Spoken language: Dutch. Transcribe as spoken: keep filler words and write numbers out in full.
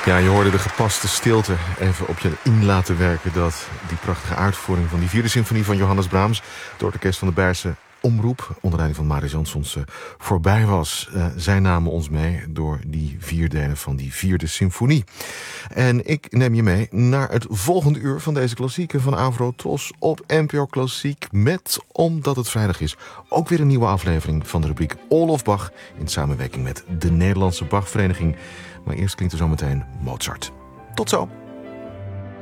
Ja, je hoorde de gepaste stilte even op je in laten werken. Dat die prachtige uitvoering van die vierde symfonie van Johannes Brahms door het orkest van de Beierse Omroep onder leiding van Marius Jansons uh, voorbij was. Uh, zij namen ons mee door die vier delen van die vierde symfonie. En ik neem je mee naar het volgende uur van deze klassieken van Avro Tros op N P O Klassiek. Met, omdat het vrijdag is, ook weer een nieuwe aflevering van de rubriek All of Bach in samenwerking met de Nederlandse Bachvereniging. Maar eerst klinkt er zometeen Mozart. Tot zo!